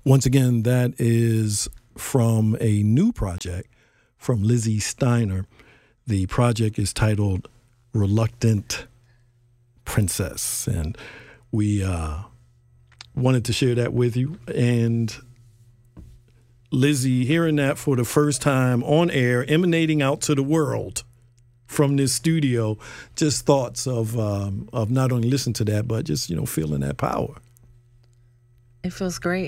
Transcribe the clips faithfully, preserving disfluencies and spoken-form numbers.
Once again, that is from a new project from Lizzie Steiner. The project is titled Reluctant Princess, and we uh, wanted to share that with you. And Lizzie, hearing that for the first time on air, emanating out to the world from this studio, just thoughts of um, of not only listening to that, but just, you know, feeling that power. It feels great.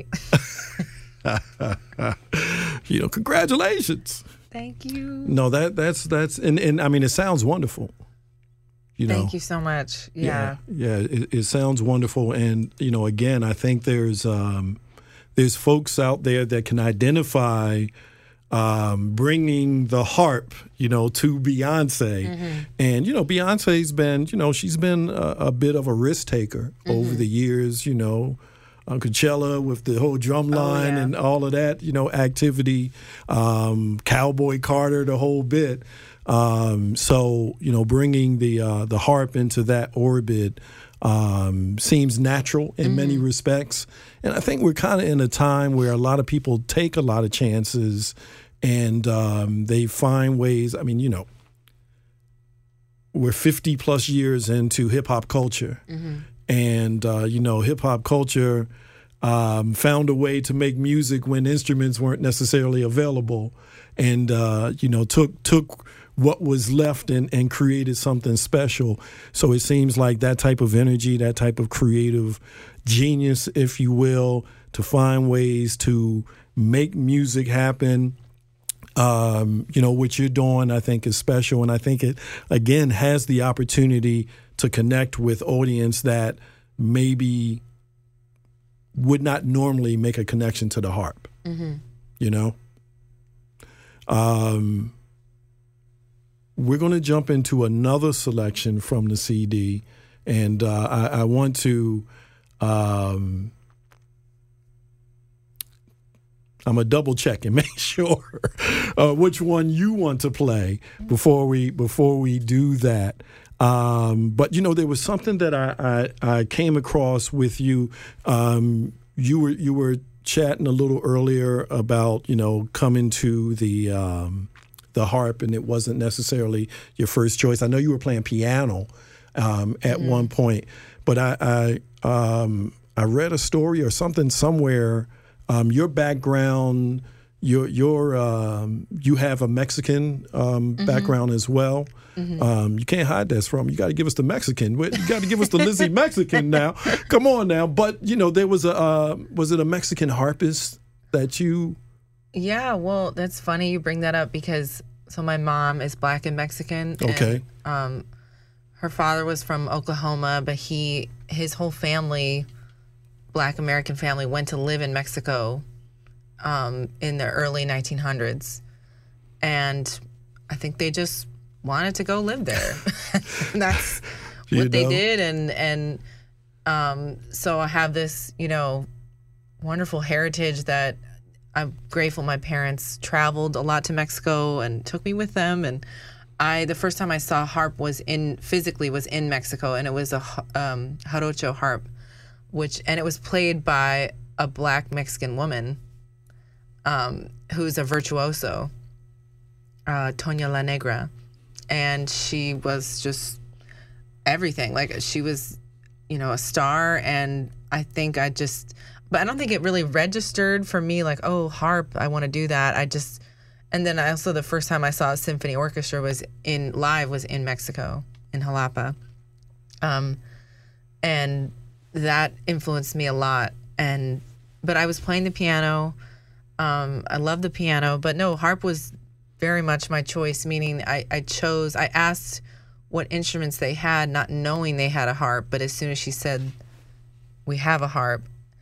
You know, congratulations. Thank you. No, that that's that's and, and I mean, it sounds wonderful. You know, Thank you so much. Yeah. Yeah, yeah it, it sounds wonderful. And, you know, again, I think there's um, there's folks out there that can identify um, bringing the harp, you know, to Beyonce. Mm-hmm. And, you know, Beyonce's been, you know, she's been a, a bit of a risk taker mm-hmm. over the years, you know. On Coachella with the whole drum line oh, yeah. and all of that, you know, activity, um, Cowboy Carter, the whole bit. Um, so, you know, bringing the uh, the harp into that orbit um, seems natural in mm-hmm. many respects. And I think we're kind of in a time where a lot of people take a lot of chances and um, they find ways. I mean, you know, we're fifty plus years into hip hop culture. Mm-hmm. And, uh, you know, hip hop culture um, found a way to make music when instruments weren't necessarily available, and, uh, you know, took took what was left and, and created something special. So it seems like that type of energy, that type of creative genius, if you will, to find ways to make music happen. Um, you know, what you're doing, I think, is special. And I think it, again, has the opportunity to connect with audience that maybe would not normally make a connection to the harp, mm-hmm. you know? Um, we're going to jump into another selection from the C D, and uh, I, I want to... Um, I'm going to double check and make sure uh, which one you want to play before we before we do that. Um, but, you know, there was something that I, I, I came across with you. Um, you were you were chatting a little earlier about, you know, coming to the um, the harp, and it wasn't necessarily your first choice. I know you were playing piano um, at mm-hmm. one point, but I I, um, I read a story or something somewhere. Um, your background, your your um, you have a Mexican um, mm-hmm. background as well. Mm-hmm. Um, you can't hide that from. You got to give us the Mexican. You got to give us the Lizzie Mexican now. Come on now. But you know, there was a uh, was it a Mexican harpist that you? Yeah. Well, that's funny you bring that up because so my mom is Black and Mexican. Okay. And, um, her father was from Oklahoma, but he his whole family. Black American family went to live in Mexico um, in the early nineteen hundreds. And I think they just wanted to go live there. That's you what know. they did. And, and um, so I have this, you know, wonderful heritage that I'm grateful my parents traveled a lot to Mexico and took me with them. And I, the first time I saw harp was in, physically was in Mexico, and it was a um, jarocho harp. Which and it was played by a Black Mexican woman, um, who's a virtuoso, uh, Toña La Negra, and she was just everything. Like she was, you know, a star. And I think I just, but I don't think it really registered for me. Like, oh, harp, I want to do that. I just, and then I also the first time I saw a symphony orchestra was in live was in Mexico in Jalapa, um, and. That influenced me a lot. And but I was playing the piano. Um, I love the piano, but no, harp was very much my choice, meaning I, I chose, I asked what instruments they had, not knowing they had a harp, but as soon as she said, we have a harp,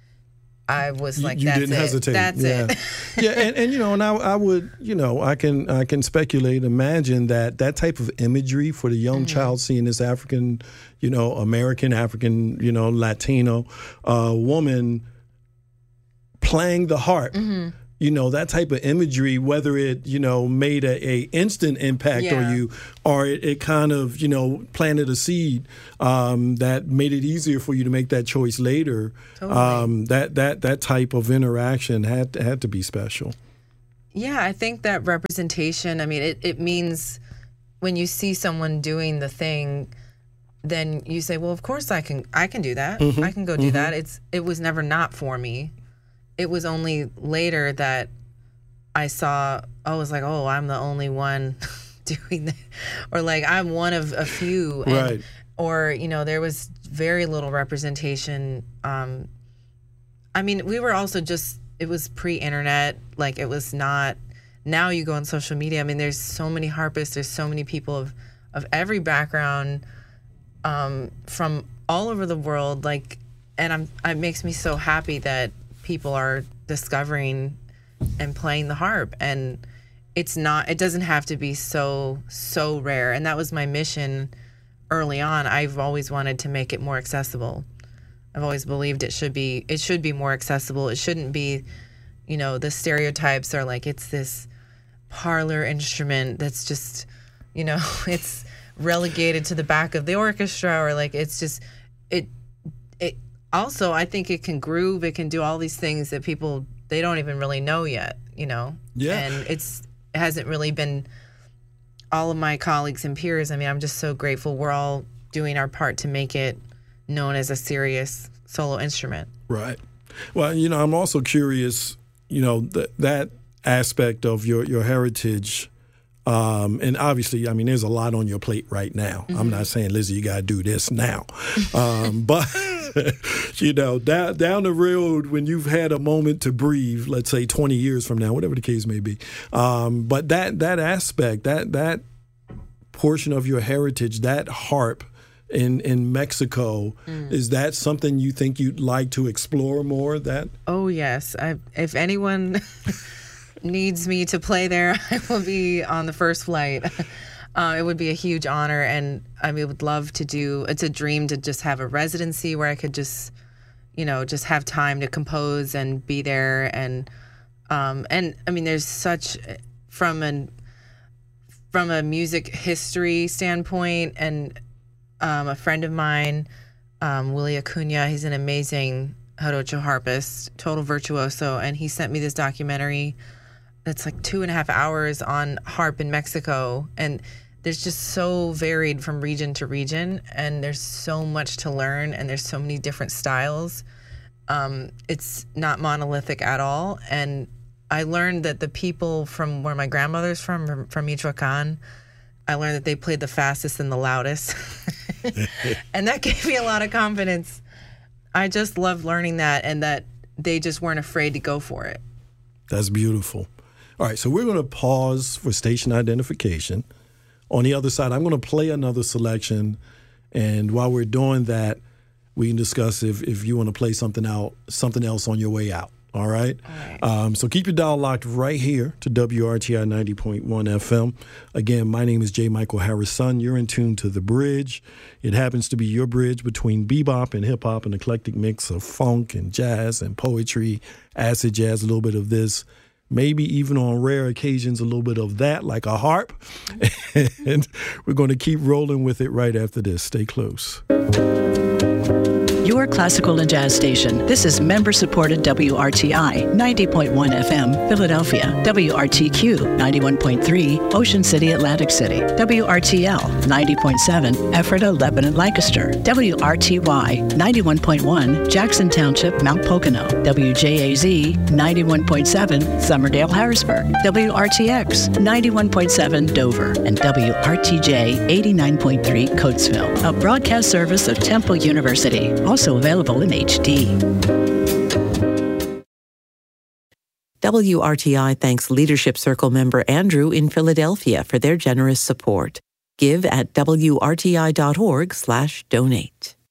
I was like, you that's didn't it. hesitate. That's yeah. it. yeah, and, and you know, and I, I would, you know, I can I can speculate, imagine that that type of imagery for the young mm-hmm. child seeing this African, you know, American, African, you know, Latino uh, woman playing the harp. Mm-hmm. you know, that type of imagery, whether it, you know, made a, a instant impact Yeah. on you, or it, it kind of, you know, planted a seed um, that made it easier for you to make that choice later. Totally. Um, that that that type of interaction had had to be special. Yeah, I think that representation, I mean, it, it means when you see someone doing the thing, then you say, well, of course I can I can do that. Mm-hmm. I can go do Mm-hmm. that. It's it was never not for me. It was only later that I saw, I was like, oh, I'm the only one doing that. Or like, I'm one of a few. And, Right. Or, you know, there was very little representation. Um, I mean, we were also just, it was pre-internet. Like, it was not, now you go on social media. I mean, there's so many harpists. There's so many people of, of every background um, from all over the world. Like, and I'm, it makes me so happy that people are discovering and playing the harp, and it's not, it doesn't have to be so so rare. And that was my mission early on. I've always wanted to make it more accessible. I've always believed it should be it should be more accessible. It shouldn't be, you know, the stereotypes are like it's this parlor instrument that's just, you know, it's relegated to the back of the orchestra, or like it's just it it also, I think it can groove. It can do all these things that people, they don't even really know yet, you know? Yeah. And it's, it hasn't really been all of my colleagues and peers. I mean, I'm just so grateful we're all doing our part to make it known as a serious solo instrument. Right. Well, you know, I'm also curious, you know, th- that aspect of your, your heritage. Um, and obviously, I mean, there's a lot on your plate right now. Mm-hmm. I'm not saying, Lizzie, you got to do this now. Um, but, you know, down, down the road, when you've had a moment to breathe, let's say twenty years from now, whatever the case may be. Um, but that that aspect, that that portion of your heritage, that harp in, in Mexico, mm. is that something you think you'd like to explore more? That Oh, yes. I, if anyone needs me to play there, I will be on the first flight. Uh, it would be a huge honor, and I mean, would love to do, it's a dream to just have a residency where I could just, you know, just have time to compose and be there. And, um, and I mean, there's such, from an, from a music history standpoint, and um, a friend of mine, um, Willie Acuna, he's an amazing jarocho harpist, total virtuoso, and he sent me this documentary that's like two and a half hours on harp in Mexico. And there's just so varied from region to region, and there's so much to learn, and there's so many different styles. Um, it's not monolithic at all. And I learned that the people from where my grandmother's from, from, from Michoacan, I learned that they played the fastest and the loudest. And that gave me a lot of confidence. I just loved learning that, and that they just weren't afraid to go for it. That's beautiful. All right, so we're going to pause for station identification. On the other side, I'm going to play another selection, and while we're doing that, we can discuss if, if you want to play something out, something else on your way out. All right? All right. Um, so keep your dial locked right here to W R T I ninety point one F M. Again, my name is J. Michael Harrison. You're in tune to The Bridge. It happens to be your bridge between bebop and hip-hop, an eclectic mix of funk and jazz and poetry, acid jazz, a little bit of this, maybe even on rare occasions, a little bit of that, like a harp. And we're going to keep rolling with it right after this. Stay close. Your classical and jazz station. This is member-supported W R T I ninety point one F M, Philadelphia. W R T Q ninety-one point three, Ocean City, Atlantic City. W R T L ninety point seven, Ephrata, Lebanon, Lancaster. W R T Y ninety-one point one, Jackson Township, Mount Pocono. W J A Z ninety-one point seven, Summerdale, Harrisburg. W R T X ninety-one point seven, Dover. And W R T J eighty-nine point three, Coatesville. A broadcast service of Temple University. Also available in H D. W R T I thanks Leadership Circle member Andrew in Philadelphia for their generous support. Give at W R T I dot org slash donate.